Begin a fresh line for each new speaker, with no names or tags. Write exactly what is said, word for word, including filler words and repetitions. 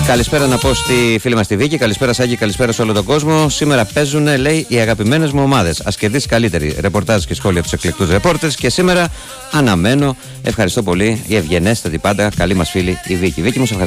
Καλησπέρα να πω στη φίλη μας τη Βίκη. Καλησπέρα Σάκη, καλησπέρα σε όλο τον κόσμο. Σήμερα παίζουν, λέει, οι αγαπημένες μου ομάδες. Ας κερδίσει καλύτερη. Ρεπορτάζ και σχόλια από τους εκλεκτούς ρεπόρτες. Και σήμερα αναμένω, ευχαριστώ πολύ, η ευγενέστατη πάντα καλή μας φίλη η Βίκη. Βίκη μου, σε ευχαριστώ.